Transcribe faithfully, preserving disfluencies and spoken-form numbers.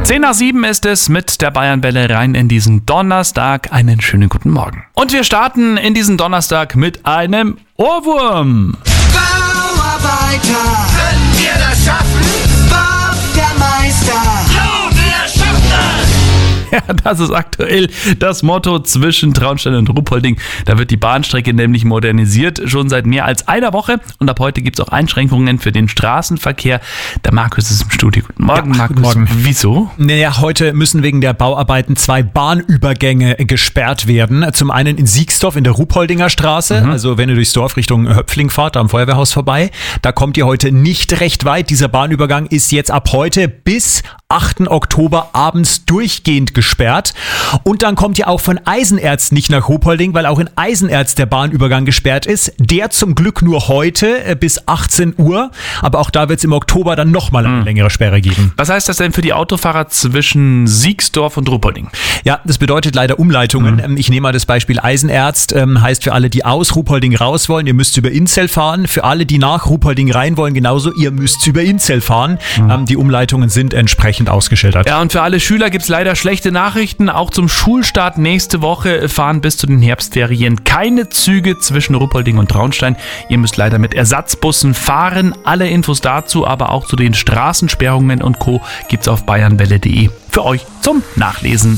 zehn nach sieben ist es mit der Bayernwelle rein in diesen Donnerstag. Einen schönen guten Morgen. Und wir starten in diesen Donnerstag mit einem Ohrwurm. Bauarbeiter, können wir das schaffen? Bob der Meister, jo, wir schaffen das! Ja, das ist aktuell das Motto zwischen Traunstein und Ruhpolding. Da wird die Bahnstrecke nämlich modernisiert, schon seit mehr als einer Woche. Und ab heute gibt es auch Einschränkungen für den Straßenverkehr. Der Markus ist im Studio. Guten Morgen, ja, Markus. Guten Morgen. Wieso? Naja, heute müssen wegen der Bauarbeiten zwei Bahnübergänge gesperrt werden. Zum einen in Siegsdorf in der Ruhpoldinger Straße. Mhm. Also wenn ihr durchs Dorf Richtung Höpfling fahrt, da am Feuerwehrhaus vorbei. Da kommt ihr heute nicht recht weit. Dieser Bahnübergang ist jetzt ab heute bis achten Oktober abends durchgehend gesperrt. Und dann kommt ihr auch von Eisenerz nicht nach Ruhpolding, weil auch in Eisenerz der Bahnübergang gesperrt ist. Der zum Glück nur heute bis achtzehn Uhr. Aber auch da wird es im Oktober dann nochmal eine mhm. längere Sperre geben. Was heißt das denn für die Autofahrer zwischen Siegsdorf und Ruhpolding? Ja, das bedeutet leider Umleitungen. Mhm. Ich nehme mal das Beispiel Eisenerz. Ähm, heißt für alle, die aus Ruhpolding raus wollen, ihr müsst über Inzell fahren. Für alle, die nach Ruhpolding rein wollen, genauso, ihr müsst über Inzell fahren. Mhm. Ähm, die Umleitungen sind entsprechend ausgeschildert. Ja, und für alle Schüler gibt es leider schlechte Nachrichten. Auch zum Schulstart nächste Woche fahren bis zu den Herbstferien keine Züge zwischen Ruhpolding und Traunstein. Ihr müsst leider mit Ersatzbussen fahren. Alle Infos dazu, aber auch zu den Straßensperrungen und Co. gibt's auf bayernwelle punkt de für euch zum Nachlesen.